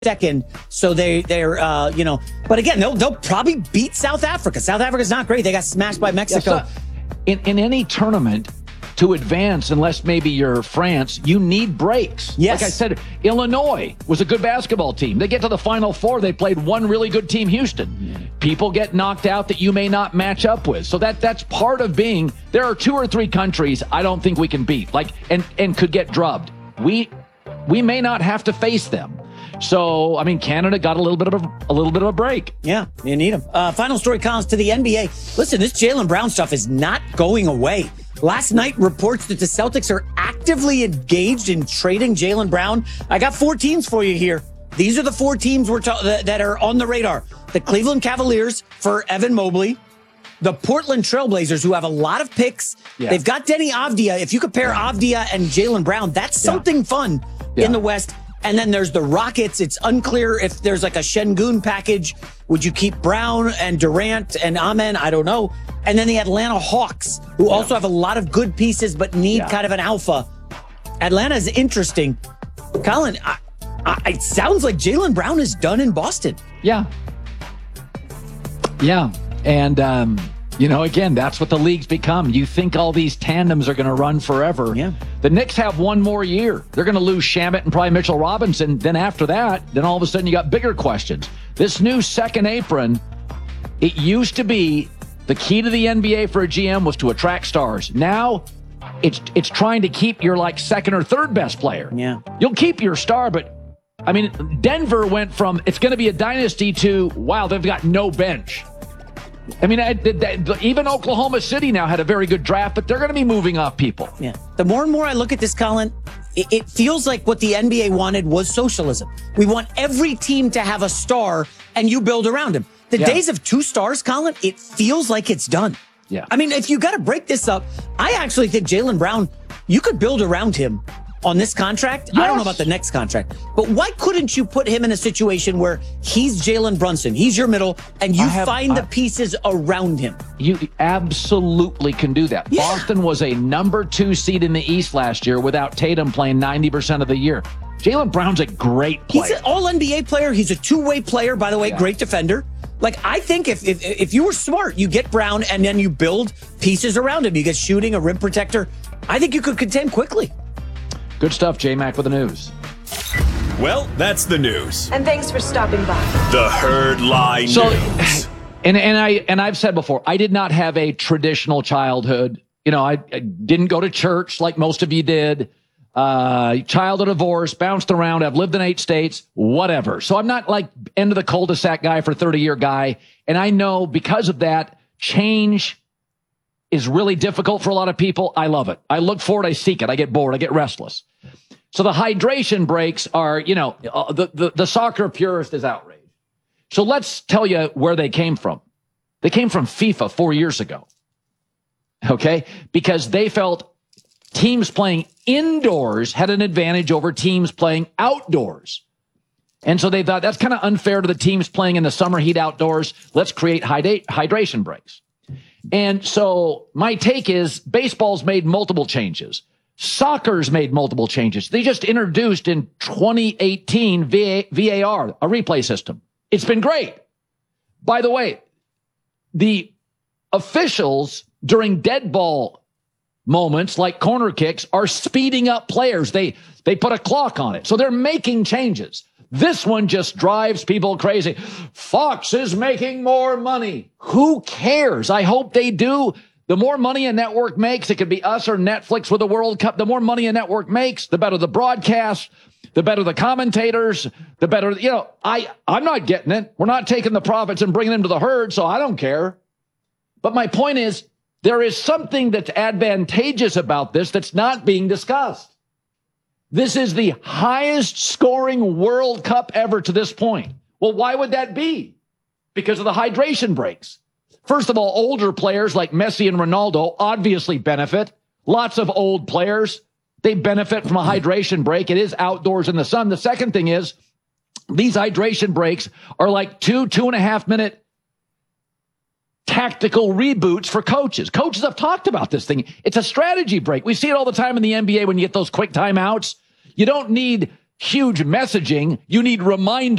second, so they're but again, they'll probably beat South Africa. South Africa's not great. They got smashed by Mexico. Yeah, so in any tournament to advance, unless maybe you're France, you need breaks. Yes. Like I said, Illinois was a good basketball team. They get to the Final Four. They played one really good team, Houston. People get knocked out that you may not match up with. So that's part of being. There are 2 or 3 countries I don't think we can beat, and could get drubbed. We may not have to face them. So, I mean, Canada got a little bit of a break. Yeah, you need them. Final story, Collins, to the NBA. Listen, this Jaylen Brown stuff is not going away. Last night, reports that the Celtics are actively engaged in trading Jaylen Brown. I got 4 teams for you here. These are the 4 teams that are on the radar. The Cleveland Cavaliers for Evan Mobley. The Portland Trailblazers, who have a lot of picks. Yeah. They've got Denny Avdia. If you compare Avdia and Jaylen Brown, that's something fun in the West. And then there's the Rockets. It's unclear if there's like a Şengün package. Would you keep Brown and Durant and Amen? I don't know. And then the Atlanta Hawks, who also have a lot of good pieces but need kind of an alpha. Atlanta is interesting. Colin, it sounds like Jaylen Brown is done in Boston. Yeah. Yeah. And, again, that's what the league's become. You think all these tandems are going to run forever. Yeah. The Knicks have one more year. They're going to lose Shamet and probably Mitchell Robinson. Then after that, then all of a sudden you got bigger questions. This new second apron, it used to be the key to the NBA for a GM was to attract stars. Now it's trying to keep your second or third best player. Yeah. You'll keep your star, but I mean, Denver went from it's going to be a dynasty to, wow, they've got no bench. I mean, even Oklahoma City now had a very good draft, but they're going to be moving off people. Yeah. The more and more I look at this, Colin, it feels like what the NBA wanted was socialism. We want every team to have a star, and you build around him. The days of 2 stars, Colin, it feels like it's done. Yeah. I mean, if you got to break this up, I actually think Jaylen Brown, you could build around him on this contract. Yes. I don't know about the next contract, but why couldn't you put him in a situation where he's Jalen Brunson, he's your middle, and you find the pieces around him? You absolutely can do that. Yeah. Boston was a number 2 seed in the East last year without Tatum playing 90% of the year. Jaylen Brown's a great player. He's an all-NBA player. He's a 2-way player, by the way, great defender. I think if you were smart, you get Brown and then you build pieces around him. You get shooting, a rim protector. I think you could contend quickly. Good stuff, J-Mac with the news. Well, that's the news. And thanks for stopping by. The Herd Lie News. And I've said before, I did not have a traditional childhood. I didn't go to church like most of you did. Child of divorce, bounced around. I've lived in 8 states, whatever. So I'm not end of the cul-de-sac guy for 30-year guy. And I know because of that, change is really difficult for a lot of people. I love it. I look for it. I seek it. I get bored. I get restless. So the hydration breaks are, the soccer purist is outraged. So let's tell you where they came from. They came from FIFA 4 years ago. Okay? Because they felt teams playing indoors had an advantage over teams playing outdoors. And so they thought that's kind of unfair to the teams playing in the summer heat outdoors. Let's create hydration breaks. And so my take is baseball's made multiple changes. Soccer's made multiple changes. They just introduced in 2018 VAR, a replay system. It's been great. By the way, the officials during dead ball moments like corner kicks are speeding up players. They put a clock on it. So they're making changes. This one just drives people crazy. Fox is making more money. Who cares? I hope they do. The more money a network makes, it could be us or Netflix with the World Cup. The more money a network makes, the better the broadcast, the better the commentators, the better, I'm not getting it. We're not taking the profits and bringing them to the herd, so I don't care. But my point is, there is something that's advantageous about this that's not being discussed. This is the highest scoring World Cup ever to this point. Well, why would that be? Because of the hydration breaks. First of all, older players like Messi and Ronaldo obviously benefit. Lots of old players, they benefit from a hydration break. It is outdoors in the sun. The second thing is these hydration breaks are like 2.5 minute tactical reboots for coaches. Coaches have talked about this thing. It's a strategy break. We see it all the time in the NBA when you get those quick timeouts. You don't need huge messaging. You need reminders.